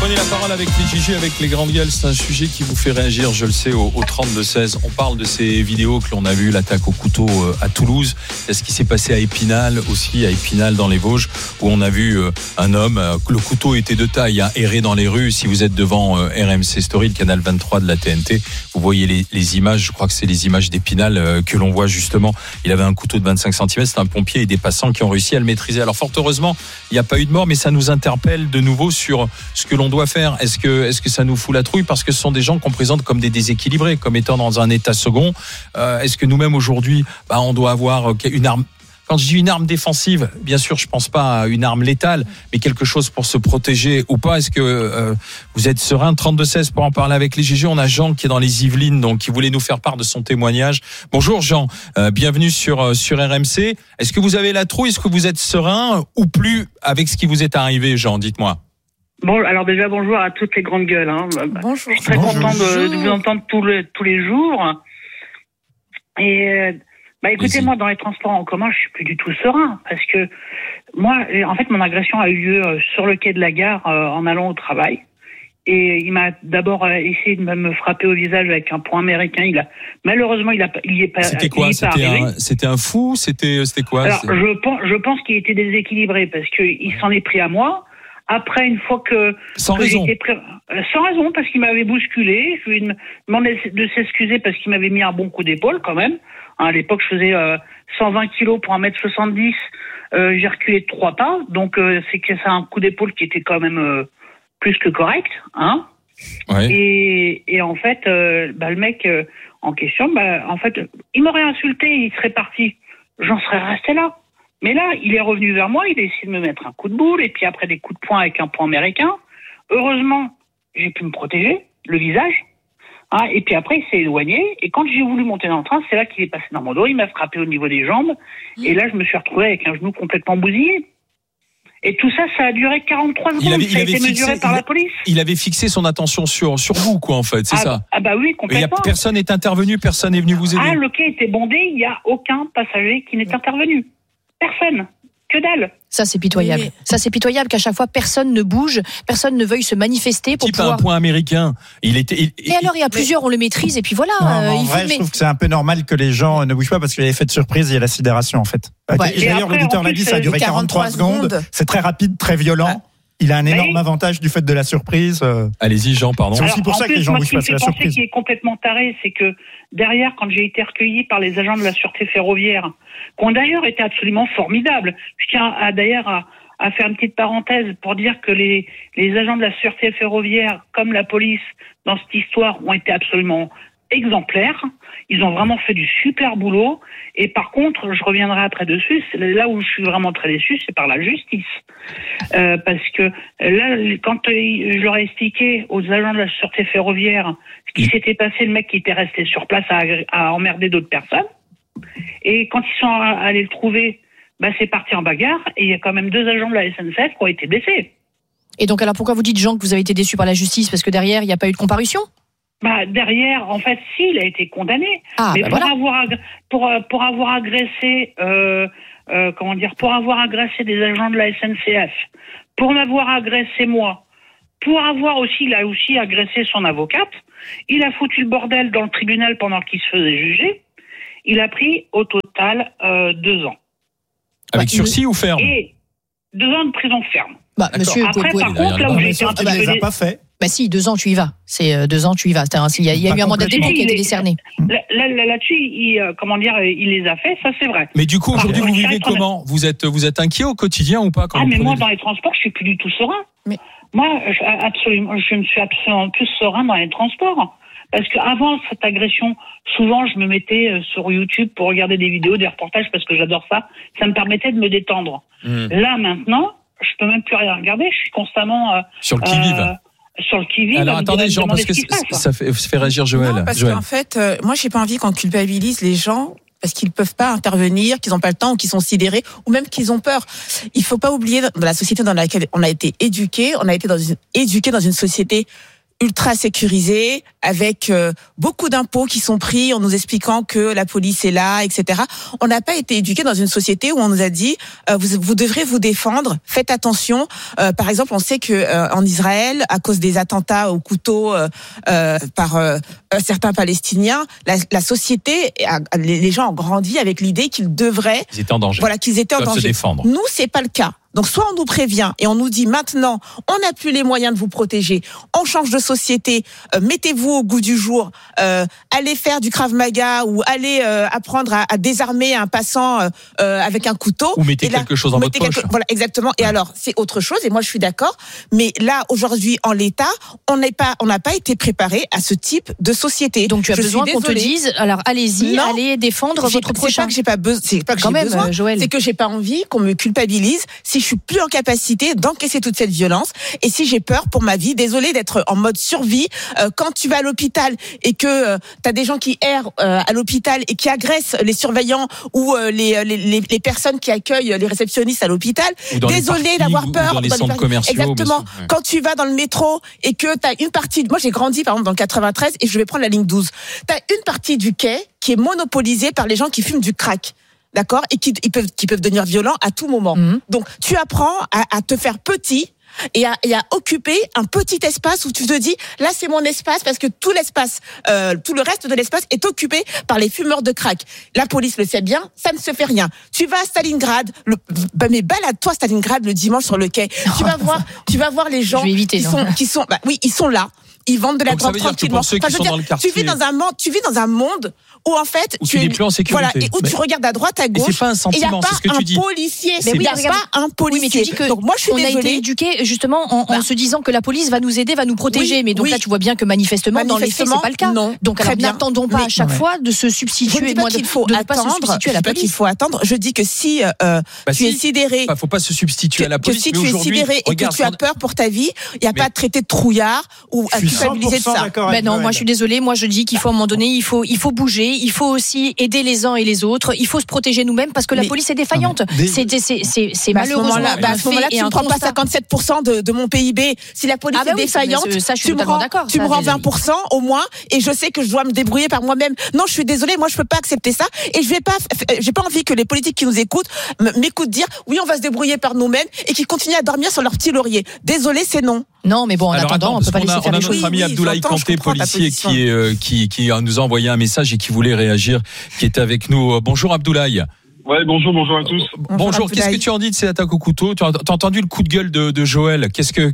Prenez la parole avec les Gigi, avec les grandes gueules. C'est un sujet qui vous fait réagir, je le sais, au 32-16. On parle de ces vidéos que l'on a vues, l'attaque au couteau à Toulouse. Il y a ce qui s'est passé à Épinal, aussi à Épinal dans les Vosges, où on a vu un homme, le couteau était de taille, errer dans les rues. Si vous êtes devant RMC Story, le canal 23 de la TNT, vous voyez les images, je crois que c'est les images d'Épinal que l'on voit justement. Il avait un couteau de 25 cm, c'est un pompier et des passants qui ont réussi à le maîtriser. Alors fort heureusement, il n'y a pas eu de mort, mais ça nous interpelle de nouveau sur ce que l'on doit faire. Est-ce que ça nous fout la trouille parce que ce sont des gens qu'on présente comme des déséquilibrés, comme étant dans un état second. Est-ce que nous-mêmes aujourd'hui, on doit avoir une arme? Quand je dis une arme défensive, bien sûr, je pense pas à une arme létale, mais quelque chose pour se protéger ou pas. Est-ce que vous êtes serein? 32-16 pour en parler avec les GG. On a Jean qui est dans les Yvelines, donc qui voulait nous faire part de son témoignage. Bonjour Jean, bienvenue sur RMC. Est-ce que vous avez la trouille? Est-ce que vous êtes serein ou plus avec ce qui vous est arrivé, Jean? Dites-moi. Bon, alors déjà bonjour à toutes les grandes gueules. Bonjour. Je suis très content de vous entendre tous les jours. Et écoutez, moi dans les transports en commun, je suis plus du tout serein parce que moi, en fait, mon agression a eu lieu sur le quai de la gare en allant au travail. Et il m'a d'abord essayé de me frapper au visage avec un poing américain. Malheureusement, il y est pas. C'était quoi? C'était un fou? C'était quoi? Alors, je pense qu'il était déséquilibré parce que il s'en est pris à moi. Après, une fois que sans raison, parce qu'il m'avait bousculé, je lui ai demandé de s'excuser parce qu'il m'avait mis un bon coup d'épaule quand même. À l'époque, je faisais 120 kilos pour 1m70. J'ai reculé de 3 pas, donc c'est un coup d'épaule qui était quand même plus que correct, hein. Ouais. Et en fait, le mec en question, en fait, il m'aurait insulté, il serait parti. J'en serais resté là. Mais là, il est revenu vers moi, il a essayé de me mettre un coup de boule, et puis après des coups de poing avec un poing américain. Heureusement, j'ai pu me protéger, le visage. Et puis après, il s'est éloigné, et quand j'ai voulu monter dans le train, c'est là qu'il est passé dans mon dos, il m'a frappé au niveau des jambes, et là, je me suis retrouvé avec un genou complètement bousillé. Et tout ça, ça a duré 43 secondes, ça a été mesuré par la police. Il avait fixé son attention sur vous, quoi, en fait, c'est ça? Oui, complètement. Personne n'est intervenu, personne n'est venu vous aider? Le quai était bondé, il n'y a aucun passager qui n'est intervenu. Personne. Que dalle. Ça, c'est pitoyable. Ça, c'est pitoyable qu'à chaque fois, personne ne bouge, personne ne veuille se manifester pour pouvoir... un point américain. Et alors, il y a plusieurs, on le maîtrise, et puis voilà. Je trouve que c'est un peu normal que les gens ne bougent pas parce qu'il y a l'effet de surprise, il y a la sidération, en fait. Ouais. D'ailleurs, l'auditeur l'a dit, ça a duré 43 secondes. C'est très rapide, très violent. Ouais. Il a un énorme avantage du fait de la surprise. Allez-y, Jean, pardon. C'est aussi pour ça que les gens bougent pas, c'est la surprise. Ce qui est complètement taré, c'est que derrière, quand j'ai été recueilli par les agents de la sûreté ferroviaire, qui ont d'ailleurs été absolument formidables, je tiens à faire une petite parenthèse pour dire que les agents de la sûreté ferroviaire, comme la police, dans cette histoire, ont été absolument exemplaires. Ils ont vraiment fait du super boulot. Et par contre, je reviendrai après dessus, là où je suis vraiment très déçu, c'est par la justice. Parce que là, quand je leur ai expliqué aux agents de la sûreté ferroviaire ce qui s'était passé, le mec qui était resté sur place à emmerder d'autres personnes. Et quand ils sont allés le trouver, c'est parti en bagarre. Et il y a quand même 2 agents de la SNCF qui ont été blessés. Et donc, alors pourquoi vous dites, Jean, que vous avez été déçu par la justice? Parce que derrière, il n'y a pas eu de comparution? Derrière, en fait, si, il a été condamné. Mais pour avoir agressé, pour avoir agressé des agents de la SNCF, pour m'avoir agressé moi, pour avoir aussi, il a aussi agressé son avocate, il a foutu le bordel dans le tribunal pendant qu'il se faisait juger. Il a pris au total 2 ans. Avec sursis ou ferme? Et 2 ans de prison ferme. Monsieur, après, par contre, là où j'ai été un peu... Il les a pas fait. Si, 2 ans, tu y vas. C'est 2 ans, tu y vas. Il y a eu un mandat de dépôt qui a été décerné. Là-dessus, il les a fait, ça c'est vrai. Mais du coup, aujourd'hui, vous vivez comment? Vous êtes inquiet au quotidien ou pas? Mais moi, dans les transports, je suis plus du tout serein. Moi, je ne suis absolument plus serein dans les transports. Parce qu'avant cette agression, souvent, je me mettais sur YouTube pour regarder des vidéos, des reportages, parce que j'adore ça. Ça me permettait de me détendre. Là, maintenant, je peux même plus rien regarder. Je suis constamment... sur le qui-vive. Sur le qui-vive. Alors attendez, Jean, parce que ça fait réagir Joël. Non, parce qu'en fait, moi, j'ai pas envie qu'on culpabilise les gens parce qu'ils peuvent pas intervenir, qu'ils n'ont pas le temps ou qu'ils sont sidérés ou même qu'ils ont peur. Il faut pas oublier dans la société dans laquelle on a été éduqués, on a été éduqués dans une société ultra sécurisé, avec beaucoup d'impôts qui sont pris en nous expliquant que la police est là, etc. On n'a pas été éduqués dans une société où on nous a dit vous devrez vous défendre, faites attention. Par exemple, on sait que en Israël, à cause des attentats au couteau par certains Palestiniens, la société, les gens ont grandi avec l'idée qu'ils devraient, ils étaient en danger. Voilà, qu'ils étaient en danger. Se défendre. Nous, c'est pas le cas. Donc soit on nous prévient et on nous dit maintenant on n'a plus les moyens de vous protéger, on change de société, mettez-vous au goût du jour, allez faire du Krav Maga ou allez apprendre à désarmer un passant avec un couteau. Ou mettez quelque chose dans votre poche. Voilà, exactement. Et alors c'est autre chose et moi je suis d'accord. Mais là aujourd'hui en l'état, on n'a pas été préparé à ce type de société. Donc tu as besoin qu'on te dise alors allez-y, allez défendre votre prochain. C'est pas que j'ai pas besoin, Joël. C'est que j'ai pas envie qu'on me culpabilise si je suis plus en capacité d'encaisser toute cette violence et si j'ai peur pour ma vie. Désolée d'être en mode survie. Quand tu vas à l'hôpital et que t'as des gens qui errent à l'hôpital et qui agressent les surveillants ou les personnes qui accueillent les réceptionnistes à l'hôpital, désolée d'avoir peur. Dans les centres commerciaux. Exactement. Quand tu vas dans le métro et que t'as une partie, moi j'ai grandi par exemple dans le 93 et je vais prendre la ligne 12. T'as une partie du quai qui est monopolisée par les gens qui fument du crack. D'accord, et qui peuvent devenir violents à tout moment. Donc tu apprends à te faire petit et à occuper un petit espace où tu te dis là c'est mon espace parce que tout le reste de l'espace est occupé par les fumeurs de crack. La police le sait bien, ça ne se fait rien. Tu vas à Stalingrad, mais balade-toi Stalingrad le dimanche sur le quai. Tu vas voir les gens qui sont ils sont là. Ils vendent de la drogue tranquillement. Tu vis dans un monde où en fait tu es plus en sécurité. Voilà, et où tu regardes à droite, à gauche. C'est pas un sentiment, c'est ce que tu dis. Il n'y a pas un policier. Mais tu dis que donc moi je suis désolée. On a été éduqués justement en se disant que la police va nous aider, va nous protéger. Mais donc là tu vois bien que manifestement dans les faits c'est pas le cas. Non. Donc alors n'attendons pas à chaque fois de se substituer. Je ne dis pas qu'il faut attendre. Je dis que si tu es sidéré, faut pas se substituer à la police. Si tu es sidéré et que tu as peur pour ta vie, il n'y a pas à traiter de trouillard ou à culpabiliser de ça. Ben non, moi je suis désolée. Moi je dis qu'il faut à un moment donné, il faut bouger. Il faut aussi aider les uns et les autres. Il faut se protéger nous-mêmes parce que la police est défaillante. C'est malheureusement à ce moment-là, tu ne prends pas 57% de mon PIB. Si la police est défaillante, tu me rends 20% au moins, et je sais que je dois me débrouiller par moi-même. Non, je suis désolée, moi je peux pas accepter ça, et j'ai pas envie que les politiques qui nous écoutent m'écoutent dire oui, on va se débrouiller par nous-mêmes et qu'ils continuent à dormir sur leur petit laurier. Désolée, c'est non. Non, mais bon, en attendant, on peut pas laisser faire les choses. On a notre ami Abdoulaye Kanté, policier, qui nous a envoyé un message et qui voulait réagir, qui est avec nous. Bonjour Abdoulaye. Ouais, bonjour à tous. Bonjour. Qu'est-ce que tu en dis de ces attaques au couteau? Tu as entendu le coup de gueule de Joël?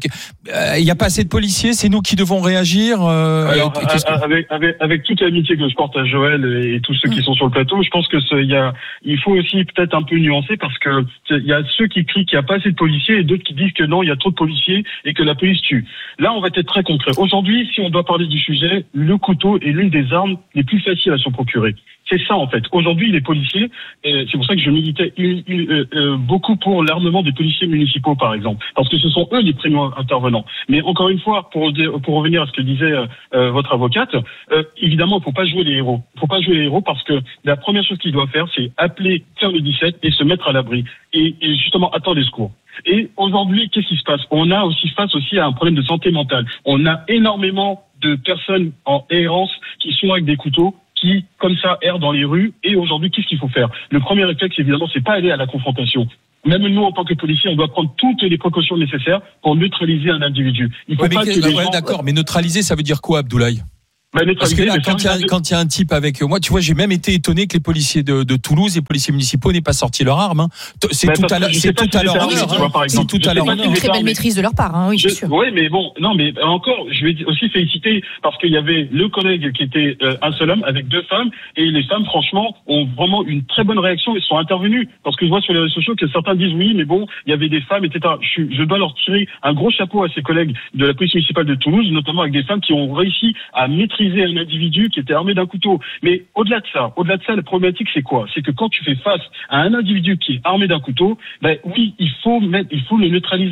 Il y a pas assez de policiers? C'est nous qui devons réagir. Alors, avec toute l'amitié que je porte à Joël et tous ceux qui sont sur le plateau, je pense que il faut aussi peut-être un peu nuancer parce que il y a ceux qui crient qu'il n'y a pas assez de policiers et d'autres qui disent que non, il y a trop de policiers et que la police tue. Là, on va être très concret. Aujourd'hui, si on doit parler du sujet, le couteau est l'une des armes les plus faciles à se procurer. C'est ça en fait. Aujourd'hui, les policiers, c'est pour ça que je militais beaucoup pour l'armement des policiers municipaux, par exemple, parce que ce sont eux les premiers intervenants. Mais encore une fois, pour revenir à ce que disait votre avocate, évidemment, il faut pas jouer les héros. Il faut pas jouer les héros parce que la première chose qu'il doit faire, c'est appeler, faire le 17 et se mettre à l'abri et justement attendre les secours. Et aujourd'hui, qu'est-ce qui se passe? On a aussi face à un problème de santé mentale. On a énormément de personnes en errance qui sont avec des couteaux, qui, comme ça, errent dans les rues. Et aujourd'hui, qu'est-ce qu'il faut faire? Le premier réflexe, évidemment, c'est pas aller à la confrontation. Même nous, en tant que policiers, on doit prendre toutes les précautions nécessaires pour neutraliser un individu. Il faut pas que les gens... D'accord, mais neutraliser, ça veut dire quoi, Abdoulaye? Parce que là, quand il y a un type avec moi, tu vois, j'ai même été étonné que les policiers de Toulouse, les policiers municipaux n'aient pas sorti leur arme. C'est tout à leur honneur. C'est tout à leur honneur. Une très belle maîtrise de leur part, oui, je suis sûr. Oui, mais bon, non, mais encore, je vais aussi féliciter parce qu'il y avait le collègue qui était un seul homme avec deux femmes et les femmes, franchement, ont vraiment une très bonne réaction et sont intervenues. Parce que je vois sur les réseaux sociaux que certains disent oui, mais bon, il y avait des femmes, etc. Je dois leur tirer un gros chapeau à ces collègues de la police municipale de Toulouse, notamment avec des femmes qui ont réussi à maîtriser un individu qui était armé d'un couteau. Mais au-delà de ça, la problématique, c'est quoi? C'est que quand tu fais face à un individu qui est armé d'un couteau, oui, il faut le neutraliser.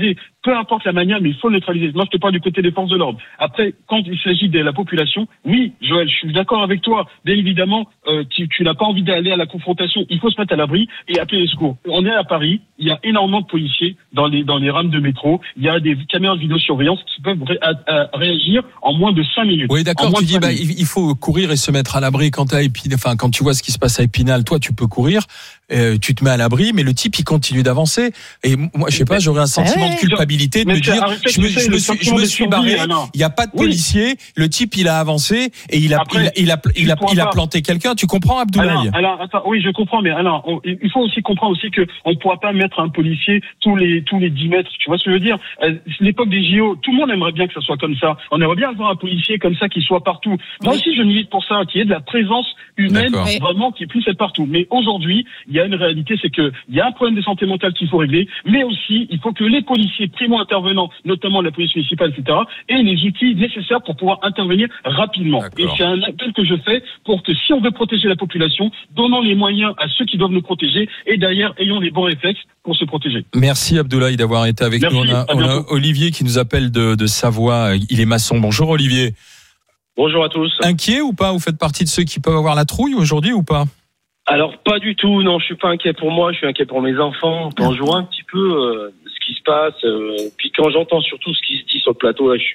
peu importe la manière, mais il faut le neutraliser. Moi, je te parle du côté des forces de l'ordre. Après, quand il s'agit de la population, oui, Joël, je suis d'accord avec toi. Bien évidemment, tu n'as pas envie d'aller à la confrontation. Il faut se mettre à l'abri et appeler les secours. On est à Paris, il y a énormément de policiers dans les rames de métro. Il y a des caméras de vidéosurveillance qui peuvent réagir en moins de 5 minutes. Oui, d'accord. Tu dis, il faut courir et se mettre à l'abri quand quand tu vois ce qui se passe à Épinal. Toi, tu peux courir, tu te mets à l'abri, mais le type, il continue d'avancer. Et moi, je sais pas, j'aurais un sentiment de culpabilité de me dire, je me suis barré. Il n'y a pas de policier. Le type, il a avancé et il a planté quelqu'un. Tu comprends, Abdoulaye? Alors, attends, oui, je comprends, mais alors, il faut aussi comprendre aussi que on ne pourra pas mettre un policier tous les 10 mètres. Tu vois ce que je veux dire? L'époque des JO, tout le monde aimerait bien que ça soit comme ça. On aimerait bien avoir un policier comme ça qui soit partout. Moi aussi, je milite pour ça, qu'il y ait de la présence humaine, vraiment, qui puisse être partout. Mais aujourd'hui, il y a une réalité, c'est que il y a un problème de santé mentale qu'il faut régler, mais aussi, il faut que les policiers primo-intervenants, notamment la police municipale, etc., aient les outils nécessaires pour pouvoir intervenir rapidement. Et c'est un appel que je fais pour que si on veut protéger la population, donnons les moyens à ceux qui doivent nous protéger et d'ailleurs, ayons les bons réflexes pour se protéger. Merci Abdoulaye d'avoir été avec nous. On a Olivier qui nous appelle de Savoie. Il est maçon. Bonjour Olivier. Bonjour à tous. Inquiet ou pas? Vous faites partie de ceux qui peuvent avoir la trouille aujourd'hui ou pas? Alors pas du tout, non, je suis pas inquiet pour moi, je suis inquiet pour mes enfants. Quand je vois un petit peu ce qui se passe, puis quand j'entends surtout ce qui se dit sur le plateau, là, je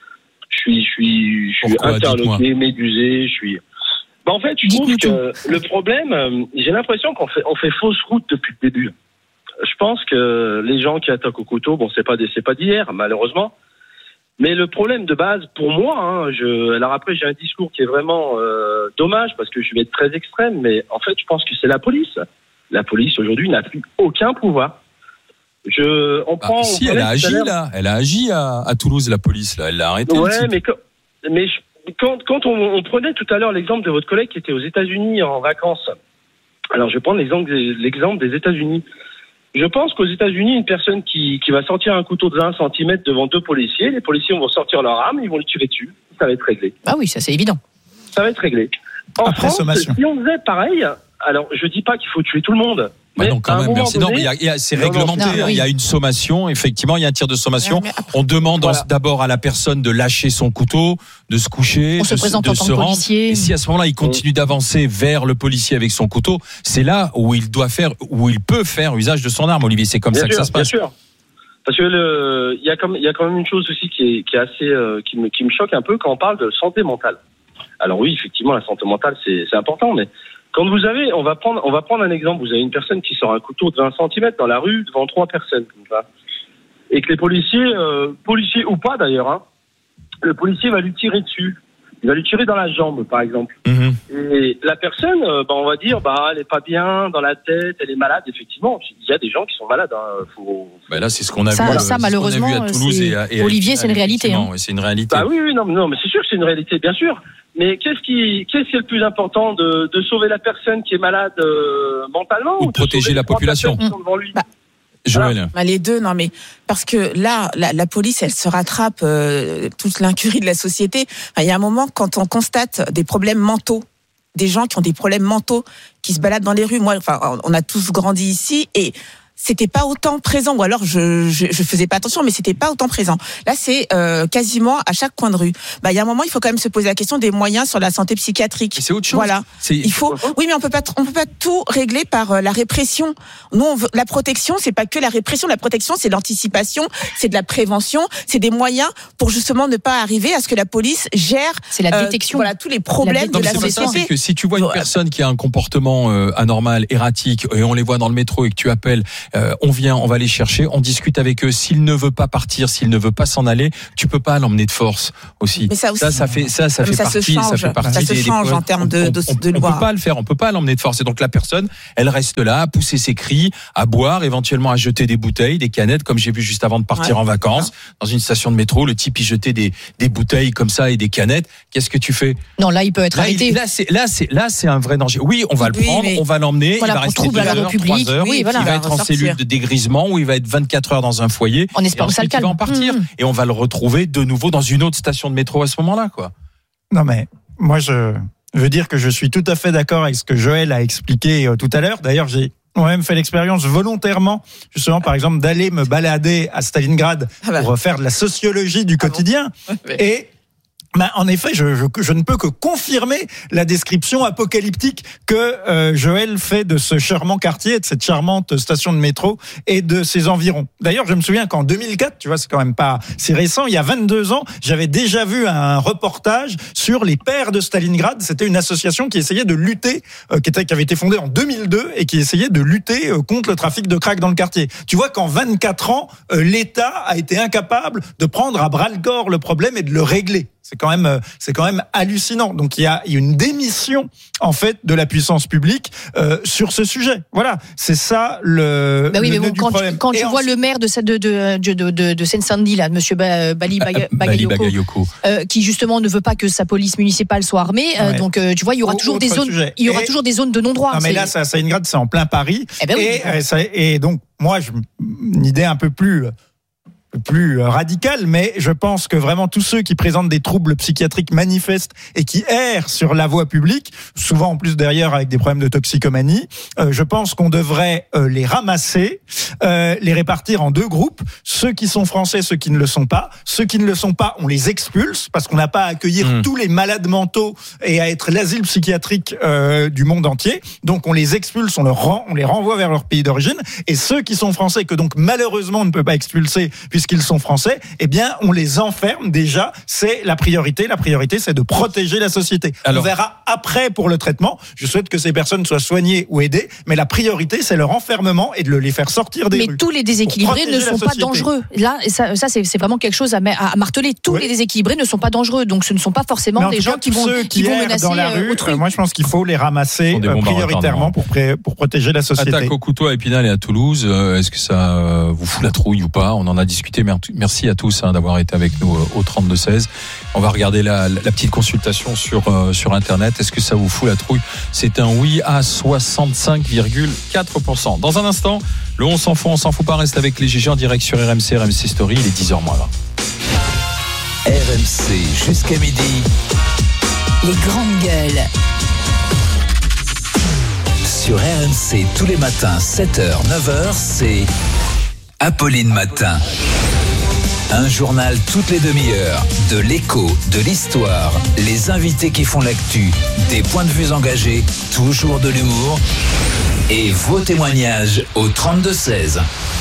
suis interloqué, médusé, en fait, je trouve que le problème, j'ai l'impression qu'on fait fausse route depuis le début. Je pense que les gens qui attaquent au couteau, c'est pas d'hier, malheureusement. Mais le problème de base, pour moi, alors après j'ai un discours qui est vraiment dommage parce que je vais être très extrême, mais en fait je pense que c'est la police. La police aujourd'hui n'a plus aucun pouvoir. Elle a agi là. Elle a agi à Toulouse, la police là. Elle l'a arrêté. Ouais, mais quand on prenait tout à l'heure l'exemple de votre collègue qui était aux États-Unis en vacances. Alors je vais prendre l'exemple des États-Unis. Je pense qu'aux États-Unis, une personne qui va sortir un couteau de 1 centimètre devant 2 policiers, les policiers vont sortir leur arme, ils vont le tirer dessus. Ça va être réglé. Ah oui, ça c'est évident. Ça va être réglé. En France, si on faisait pareil, alors je dis pas qu'il faut tuer tout le monde. Mais non, quand même, merci. Non, mais c'est réglementé. Il y a une sommation. Effectivement, il y a un tir de sommation. On demande d'abord à la personne de lâcher son couteau, de se coucher, de se rendre. Et si à ce moment-là, il continue d'avancer vers le policier avec son couteau, c'est là où il peut faire usage de son arme, Olivier. C'est comme ça que ça se passe. Bien sûr. Parce que il y a quand même une chose aussi qui est assez, qui me choque un peu quand on parle de santé mentale. Alors oui, effectivement, la santé mentale, c'est important, mais quand on va prendre un exemple, vous avez une personne qui sort un couteau de 20 cm dans la rue devant 3 personnes, comme ça, et que les policiers ou pas d'ailleurs, le policier va lui tirer dessus. Il va lui tirer dans la jambe, par exemple. Et la personne, on va dire, elle est pas bien dans la tête, elle est malade. Effectivement, il y a des gens qui sont malades. Là, c'est ce qu'on a vu. Ça, malheureusement, à Toulouse et Olivier, c'est une réalité. C'est une réalité. Oui, non, mais c'est sûr que c'est une réalité, bien sûr. Mais qu'est-ce qui est le plus important de sauver la personne qui est malade mentalement ou de protéger la population? Joël. Les deux, non, mais parce que là, la police, elle se rattrape toute l'incurie de la société. Il y a un moment, quand on constate des problèmes mentaux, des gens qui ont des problèmes mentaux, qui se baladent dans les rues. Moi, on a tous grandi ici et c'était pas autant présent, ou alors je faisais pas attention, mais c'était pas autant présent. Là, c'est quasiment à chaque coin de rue. Il y a un moment, il faut quand même se poser la question des moyens sur la santé psychiatrique. C'est autre chose. Voilà. Il faut. Oui, mais on peut pas tout régler par la répression. Nous, la protection, c'est pas que la répression. La protection, c'est l'anticipation, c'est de la prévention, c'est des moyens pour justement ne pas arriver à ce que la police gère. C'est la détection. Tous les problèmes de la société. C'est que si tu vois une personne qui a un comportement anormal, erratique, et on les voit dans le métro et que tu appelles. On va les chercher, on discute avec eux. S'il ne veut pas partir, s'il ne veut pas s'en aller, tu peux pas l'emmener de force aussi. Mais ça fait partie des change en termes de loi. On peut pas le faire, on peut pas l'emmener de force. Et donc la personne, elle reste là, à pousser ses cris, à boire, éventuellement à jeter des bouteilles, des canettes, comme j'ai vu juste avant de partir en vacances, dans une station de métro, le type il jetait des bouteilles comme ça et des canettes. Qu'est-ce que tu fais? Non, là il peut être arrêté. Là c'est un vrai danger. Oui, on va le prendre, on va l'emmener, il va rester 2 heures, 3 heures, il va être en cellule de dégrisement où il va être 24 heures dans un foyer. On espère que ça le calme. Il va en partir et on va le retrouver de nouveau dans une autre station de métro à ce moment-là, quoi. Non mais moi je veux dire que je suis tout à fait d'accord avec ce que Joël a expliqué tout à l'heure. D'ailleurs, j'ai Moi-même fait l'expérience volontairement, justement, par exemple, d'aller me balader à Stalingrad pour faire de la sociologie du quotidien. Et en effet, je ne peux que confirmer la description apocalyptique que Joël fait de ce charmant quartier, de cette charmante station de métro et de ses environs. D'ailleurs, je me souviens qu'en 2004, tu vois, c'est quand même pas si récent, il y a 22 ans, j'avais déjà vu un reportage sur les Pères de Stalingrad. C'était une association qui essayait de lutter, qui avait été fondée en 2002 et qui essayait de lutter contre le trafic de crack dans le quartier. Tu vois qu'en 24 ans, l'État a été incapable de prendre à bras-le-corps le problème et de le régler. C'est quand même hallucinant. Donc il y a une démission en fait de la puissance publique sur ce sujet. Voilà, c'est ça le nœud du problème. Quand tu vois le maire de Seine-Saint-Denis là, monsieur Bali Bagayoko, qui justement ne veut pas que sa police municipale soit armée, donc tu vois, il y aura toujours des zones, il y aura toujours des zones de non-droit. Non mais là, ça, Stalingrad, c'est en plein Paris, et donc moi, une idée un peu plus radical, mais je pense que vraiment tous ceux qui présentent des troubles psychiatriques manifestes et qui errent sur la voie publique, souvent en plus derrière avec des problèmes de toxicomanie, je pense qu'on devrait les ramasser, les répartir en deux groupes, ceux qui sont français, ceux qui ne le sont pas. Ceux qui ne le sont pas, on les expulse parce qu'on n'a pas à accueillir tous les malades mentaux et à être l'asile psychiatrique du monde entier. Donc on les expulse, on les renvoie vers leur pays d'origine. Et ceux qui sont français, que donc malheureusement on ne peut pas expulser puisqu'ils sont français, eh bien, on les enferme déjà. C'est la priorité. La priorité, c'est de protéger la société. Alors, on verra après pour le traitement. Je souhaite que ces personnes soient soignées ou aidées, mais la priorité, c'est leur enfermement et de les faire sortir des rues. Mais tous les déséquilibrés ne sont pas dangereux. Là, ça c'est vraiment quelque chose à marteler. Tous les déséquilibrés ne sont pas dangereux. Donc, ce ne sont pas forcément des gens qui vont menacer dans la rue. autrui. Moi, je pense qu'il faut les ramasser prioritairement pour protéger la société. Attaque au couteau à Épinal et à Toulouse. Est-ce que ça vous fout la trouille ou pas? On en a discuté. Merci à tous d'avoir été avec nous au 32-16. On va regarder la petite consultation sur Internet. Est-ce que ça vous fout la trouille? C'est un oui à 65,4%. Dans un instant, le on s'en fout pas, reste avec les GG en direct sur RMC Story. Il est 10h moins 20. RMC jusqu'à midi. Les grandes gueules. Sur RMC tous les matins, 7h, 9h, c'est Apolline Matin. Un journal toutes les demi-heures, de l'écho, de l'histoire, les invités qui font l'actu, des points de vue engagés, toujours de l'humour et vos témoignages au 32-16.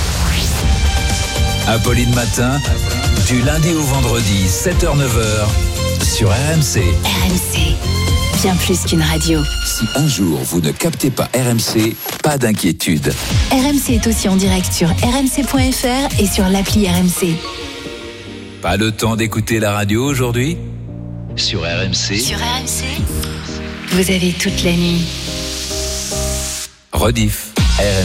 Apolline Matin, du lundi au vendredi, 7h-9h, sur RMC. RMC, bien plus qu'une radio. Si un jour vous ne captez pas RMC, pas d'inquiétude. RMC est aussi en direct sur rmc.fr et sur l'appli RMC. Pas le temps d'écouter la radio aujourd'hui? Sur RMC. Sur RMC, vous avez toute la nuit. Rediff. RMC.